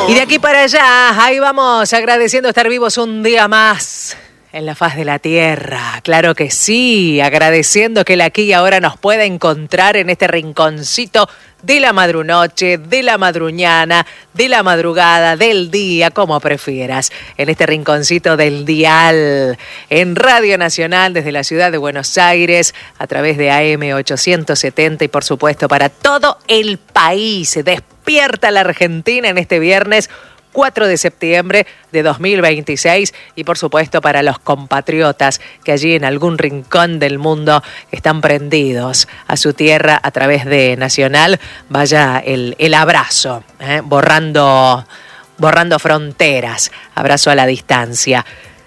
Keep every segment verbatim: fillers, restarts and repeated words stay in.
Y de aquí para allá, ahí vamos, agradeciendo estar vivos un día más en la faz de la tierra. Claro que sí, agradeciendo que el aquí y ahora nos pueda encontrar en este rinconcito de la madrunoche, de la madruñana, de la madrugada, del día, como prefieras. En este rinconcito del dial, en Radio Nacional, desde la ciudad de Buenos Aires, a través de A M ochocientos setenta y por supuesto para todo el país. Despierta la Argentina en este viernes cuatro de septiembre de dos mil veintiséis y por supuesto para los compatriotas que allí en algún rincón del mundo están prendidos a su tierra a través de Nacional. Vaya el, el abrazo, ¿eh? borrando, borrando fronteras, abrazo a la distancia.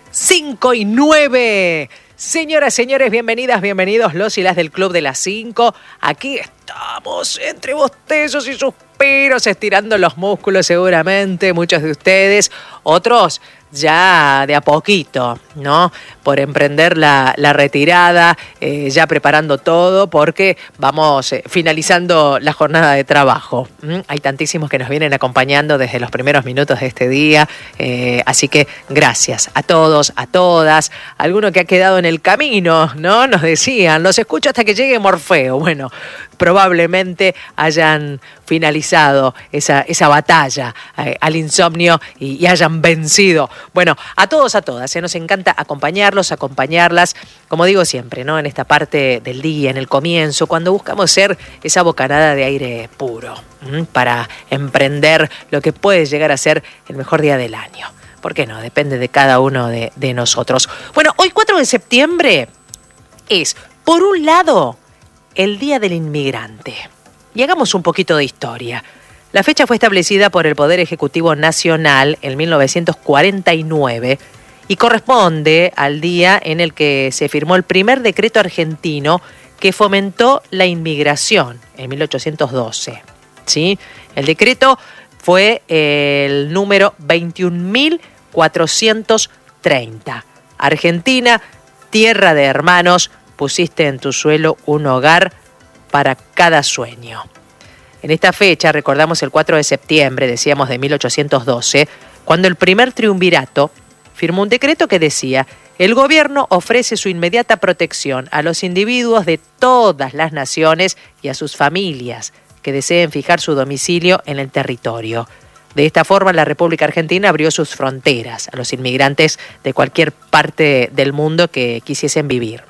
cinco y nueve. Señoras, señores, bienvenidas, bienvenidos los y las del Club de las cinco. Aquí estamos entre bostezos y suspiros, estirando los músculos seguramente, muchos de ustedes, otros ya de a poquito, ¿no? Por emprender la, la retirada, eh, ya preparando todo porque vamos eh, finalizando la jornada de trabajo. ¿Mm? Hay tantísimos que nos vienen acompañando desde los primeros minutos de este día, eh, así que gracias a todos, a todas. Alguno que ha quedado en el camino, ¿no? Nos decían, los escucho hasta que llegue Morfeo. Bueno, probablemente hayan finalizado esa, esa batalla eh, al insomnio y, y hayan vencido. Bueno, a todos, a todas, ¿eh? Nos encanta acompañarlos, acompañarlas, como digo siempre, ¿no? En esta parte del día, en el comienzo, cuando buscamos ser esa bocanada de aire puro, ¿m? Para emprender lo que puede llegar a ser el mejor día del año. ¿Por qué no? Depende de cada uno de, de nosotros. Bueno, hoy cuatro de septiembre es, por un lado, el Día del Inmigrante. Y hagamos un poquito de historia. La fecha fue establecida por el Poder Ejecutivo Nacional en mil novecientos cuarenta y nueve y corresponde al día en el que se firmó el primer decreto argentino que fomentó la inmigración en mil ochocientos doce. ¿Sí? El decreto fue el número veintiún mil cuatrocientos treinta. Argentina, tierra de hermanos, pusiste en tu suelo un hogar para cada sueño. En esta fecha recordamos el cuatro de septiembre, decíamos de mil ochocientos doce, cuando el primer triunvirato firmó un decreto que decía: el gobierno ofrece su inmediata protección a los individuos de todas las naciones y a sus familias que deseen fijar su domicilio en el territorio. De esta forma, la República Argentina abrió sus fronteras a los inmigrantes de cualquier parte del mundo que quisiesen vivir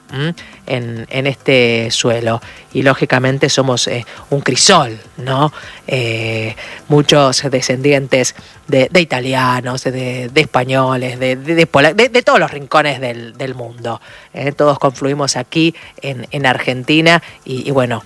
en, en este suelo. Y lógicamente somos eh, un crisol, ¿no? Eh, muchos descendientes de, de italianos, de, de españoles, de, de, de, de, de todos los rincones del, del mundo. Eh, todos confluimos aquí en, en Argentina y, y bueno,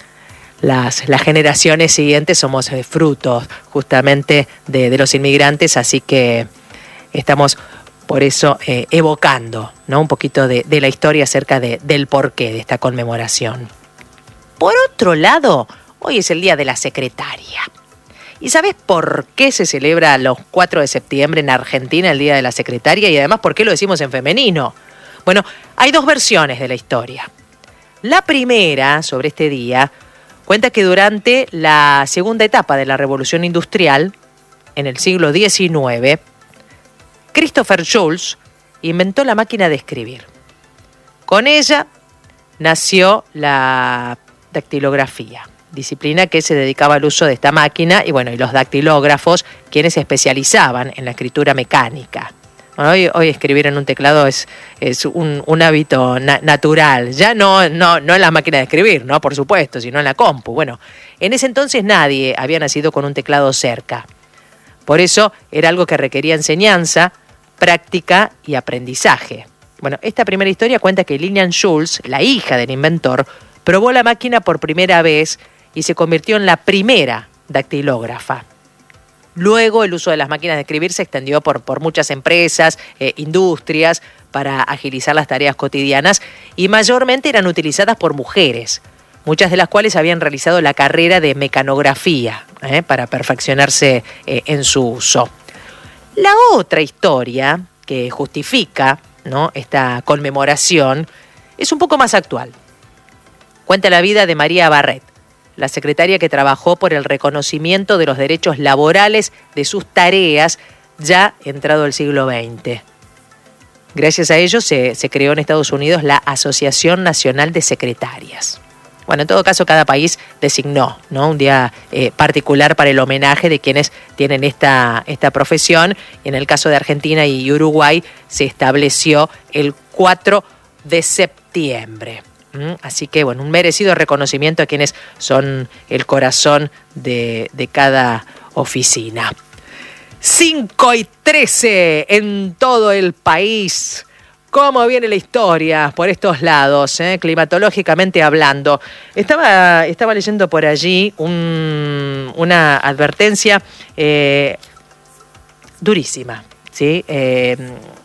Las, las generaciones siguientes somos eh, frutos justamente de, de los inmigrantes, así que estamos por eso eh, evocando, ¿no? un poquito de, de la historia acerca de, del porqué de esta conmemoración. Por otro lado, hoy es el Día de la Secretaria. ¿Y sabes por qué se celebra los cuatro de septiembre en Argentina el Día de la Secretaria? Y además, ¿por qué lo decimos en femenino? Bueno, hay dos versiones de la historia. La primera, sobre este día, cuenta que durante la segunda etapa de la Revolución Industrial, en el siglo diecinueve, Christopher Schulz inventó la máquina de escribir. Con ella nació la dactilografía, disciplina que se dedicaba al uso de esta máquina y bueno, y los dactilógrafos, quienes se especializaban en la escritura mecánica. Bueno, hoy, hoy escribir en un teclado es, es un, un hábito na- natural, ya no, no, no en la máquina de escribir, ¿no? Por supuesto, sino en la compu. Bueno, en ese entonces nadie había nacido con un teclado cerca. Por eso era algo que requería enseñanza, práctica y aprendizaje. Bueno, esta primera historia cuenta que Lilian Schulz, la hija del inventor, probó la máquina por primera vez y se convirtió en la primera dactilógrafa. Luego el uso de las máquinas de escribir se extendió por, por muchas empresas, eh, industrias, para agilizar las tareas cotidianas y mayormente eran utilizadas por mujeres, muchas de las cuales habían realizado la carrera de mecanografía eh, para perfeccionarse eh, en su uso. La otra historia que justifica, ¿no?, esta conmemoración es un poco más actual. Cuenta la vida de María Barret, la secretaria que trabajó por el reconocimiento de los derechos laborales de sus tareas ya entrado el siglo veinte. Gracias a ello se, se creó en Estados Unidos la Asociación Nacional de Secretarias. Bueno, en todo caso, cada país designó, ¿no?, un día eh, particular para el homenaje de quienes tienen esta, esta profesión. En el caso de Argentina y Uruguay se estableció el cuatro de septiembre. ¿Mm? Así que, bueno, un merecido reconocimiento a quienes son el corazón de, de cada oficina. cinco y trece en todo el país. ¿Cómo viene la historia por estos lados, eh? climatológicamente hablando? Estaba, estaba leyendo por allí un, una advertencia eh, durísima, ¿sí? Eh,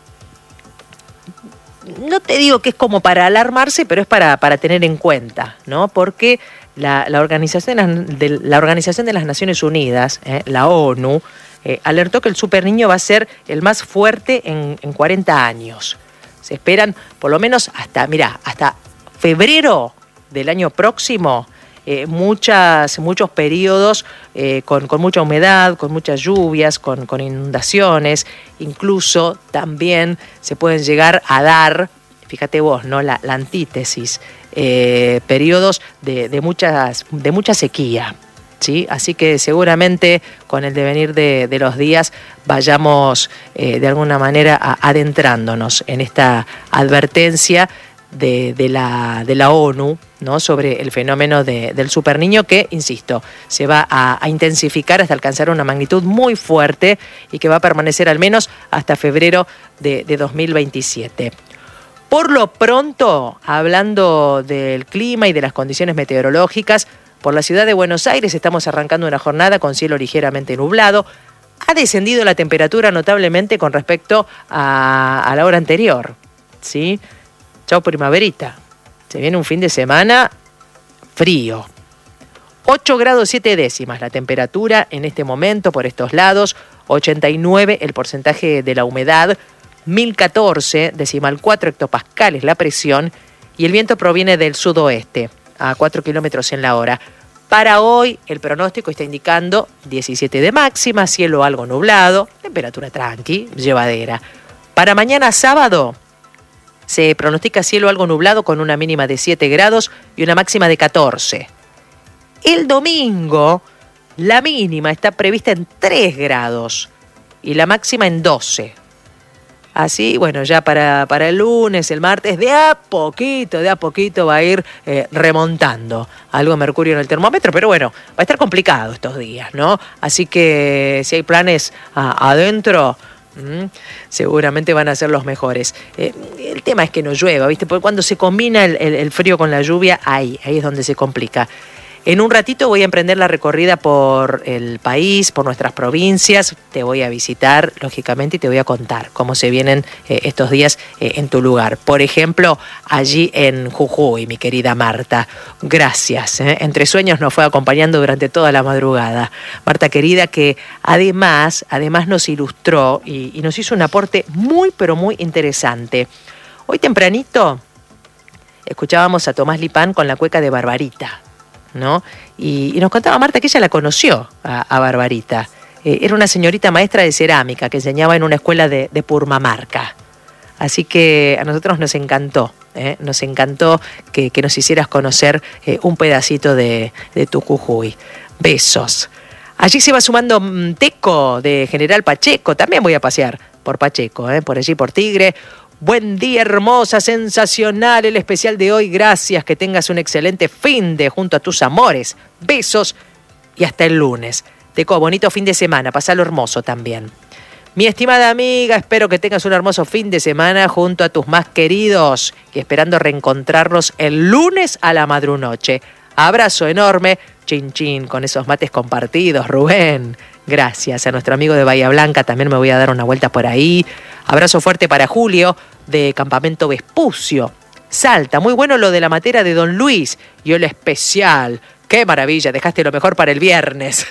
no te digo que es como para alarmarse, pero es para, para tener en cuenta, ¿no? Porque la, la, organización, de, la Organización de las Naciones Unidas, eh, la ONU, eh, alertó que el superniño va a ser el más fuerte en, en cuarenta años. Se esperan por lo menos hasta, mira, hasta febrero del año próximo, eh, muchas, muchos periodos eh, con, con mucha humedad, con muchas lluvias, con, con inundaciones. Incluso también se pueden llegar a dar, fíjate vos, ¿no?, la, la antítesis, eh, periodos de, de, muchas, de mucha sequía. ¿Sí? Así que seguramente con el devenir de, de los días vayamos eh, de alguna manera a, adentrándonos en esta advertencia de, de, la, de la ONU, ¿no?, sobre el fenómeno de, del superniño que, insisto, se va a, a intensificar hasta alcanzar una magnitud muy fuerte y que va a permanecer al menos hasta febrero de, de dos mil veintisiete. Por lo pronto, hablando del clima y de las condiciones meteorológicas, por la ciudad de Buenos Aires estamos arrancando una jornada con cielo ligeramente nublado. Ha descendido la temperatura notablemente con respecto a, a la hora anterior, ¿sí? Chau primaverita. Se viene un fin de semana frío. ocho grados siete décimas la temperatura en este momento por estos lados. ochenta y nueve el porcentaje de la humedad. mil catorce decimal cuatro hectopascales la presión. Y el viento proviene del sudoeste, a cuatro kilómetros en la hora. Para hoy, el pronóstico está indicando diecisiete de máxima, cielo algo nublado, temperatura tranqui, llevadera. Para mañana sábado, se pronostica cielo algo nublado con una mínima de siete grados y una máxima de catorce. El domingo, la mínima está prevista en tres grados y la máxima en doce. Así, bueno, ya para, para el lunes, el martes, de a poquito, de a poquito va a ir eh, remontando algo mercurio en el termómetro, pero bueno, va a estar complicado estos días, ¿no? Así que si hay planes a, adentro, mmm, seguramente van a ser los mejores. Eh, el tema es que no llueva, ¿viste? Porque cuando se combina el, el, el frío con la lluvia, ahí, ahí es donde se complica. En un ratito voy a emprender la recorrida por el país, por nuestras provincias. Te voy a visitar, lógicamente, y te voy a contar cómo se vienen eh, estos días eh, en tu lugar. Por ejemplo, allí en Jujuy, mi querida Marta. Gracias. ¿eh? Entre Sueños nos fue acompañando durante toda la madrugada. Marta querida, que además, además nos ilustró y, y nos hizo un aporte muy, pero muy interesante. Hoy tempranito escuchábamos a Tomás Lipán con la cueca de Barbarita, ¿no? Y, y nos contaba Marta que ella la conoció a, a Barbarita. Eh, era una señorita maestra de cerámica que enseñaba en una escuela de, de Purmamarca. Así que a nosotros nos encantó, ¿eh? nos encantó que, que nos hicieras conocer eh, un pedacito de, de tu Jujuy. Besos. Allí se va sumando Teco de General Pacheco. También voy a pasear por Pacheco, ¿eh? por allí por Tigre. Buen día, hermosa, sensacional el especial de hoy. Gracias, que tengas un excelente fin de junto a tus amores. Besos y hasta el lunes. Teco, bonito fin de semana, pasalo hermoso también. Mi estimada amiga, espero que tengas un hermoso fin de semana junto a tus más queridos y esperando reencontrarlos el lunes a la madrunoche. Abrazo enorme, chin chin, con esos mates compartidos, Rubén. Gracias a nuestro amigo de Bahía Blanca, también me voy a dar una vuelta por ahí. Abrazo fuerte para Julio, de Campamento Vespucio. Salta, muy bueno lo de la matera de Don Luis y el especial. ¡Qué maravilla! Dejaste lo mejor para el viernes.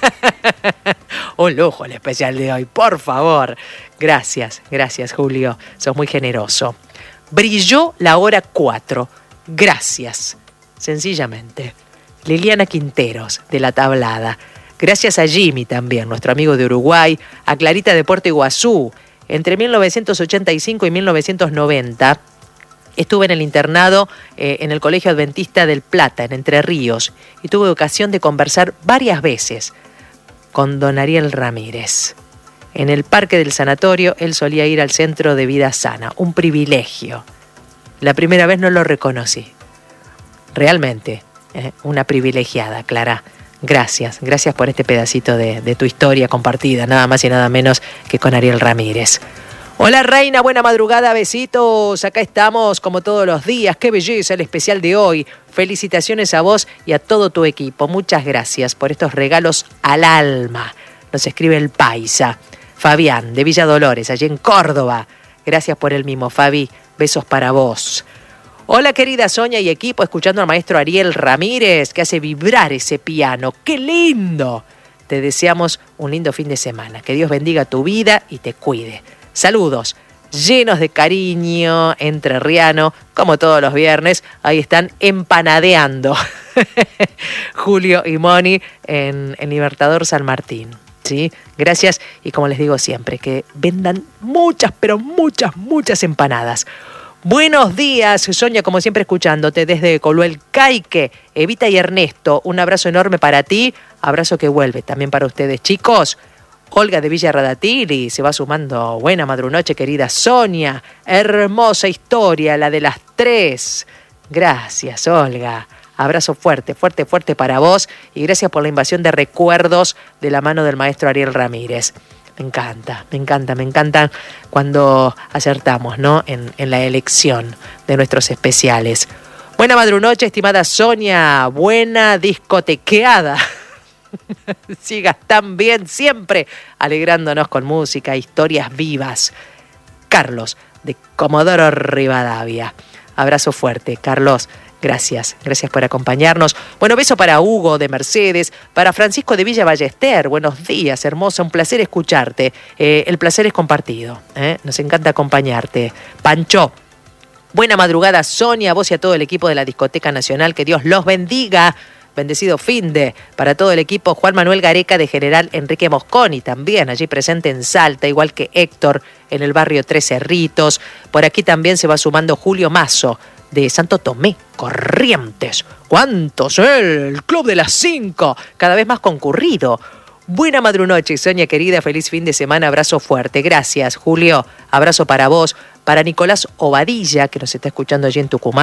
Un lujo el especial de hoy, por favor. Gracias, gracias Julio, sos muy generoso. Brilló la hora cuatro. Gracias, sencillamente. Liliana Quinteros, de La Tablada. Gracias a Jimmy también, nuestro amigo de Uruguay, a Clarita de Puerto Iguazú. Entre mil novecientos ochenta y cinco y mil novecientos noventa estuve en el internado eh, en el Colegio Adventista del Plata, en Entre Ríos, y tuve ocasión de conversar varias veces con don Ariel Ramírez. En el parque del sanatorio, él solía ir al Centro de Vida Sana, un privilegio. La primera vez no lo reconocí. Realmente, eh, una privilegiada, Clara. Gracias, gracias por este pedacito de, de tu historia compartida, nada más y nada menos que con Ariel Ramírez. Hola Reina, buena madrugada, besitos, acá estamos como todos los días, qué belleza el especial de hoy. Felicitaciones a vos y a todo tu equipo, muchas gracias por estos regalos al alma. Nos escribe el paisa, Fabián, de Villa Dolores, allí en Córdoba. Gracias por el mimo, Fabi, besos para vos. Hola querida Sonia y equipo, escuchando al maestro Ariel Ramírez, que hace vibrar ese piano. ¡Qué lindo! Te deseamos un lindo fin de semana. Que Dios bendiga tu vida y te cuide. Saludos, llenos de cariño, entrerriano, como todos los viernes. Ahí están empanadeando Julio y Moni en, en Libertador San Martín. ¿Sí? Gracias y como les digo siempre, que vendan muchas, pero muchas, muchas empanadas. Buenos días, Sonia, como siempre escuchándote desde Coluel Caique. Evita y Ernesto, un abrazo enorme para ti, abrazo que vuelve también para ustedes, chicos. Olga de Villa Radatili se va sumando. Buena madrunoche, querida Sonia. Hermosa historia, la de las tres. Gracias, Olga. Abrazo fuerte, fuerte, fuerte para vos y gracias por la invasión de recuerdos de la mano del maestro Ariel Ramírez. Me encanta, me encanta, me encanta cuando acertamos, ¿no? En, en la elección de nuestros especiales. Buena madrunoche, estimada Sonia. Buena discotequeada. Sigas tan bien siempre, alegrándonos con música, historias vivas. Carlos, de Comodoro Rivadavia. Abrazo fuerte, Carlos. Gracias, gracias por acompañarnos. Bueno, beso para Hugo de Mercedes, para Francisco de Villa Ballester. Buenos días, hermosa, un placer escucharte. Eh, el placer es compartido, ¿eh? Nos encanta acompañarte. Pancho, buena madrugada, Sonia, a vos y a todo el equipo de la Discoteca Nacional. Que Dios los bendiga. Bendecido finde para todo el equipo. Juan Manuel Gareca de General Enrique Mosconi, también allí presente en Salta, igual que Héctor en el barrio Tres Cerritos. Por aquí también se va sumando Julio Mazo de Santo Tomé, Corrientes. ¿Cuántos? El Club de las Cinco, cada vez más concurrido. Buena madrunoche, Sonia querida, feliz fin de semana, abrazo fuerte. Gracias, Julio, abrazo para vos. Para Nicolás Obadilla, que nos está escuchando allí en Tucumán.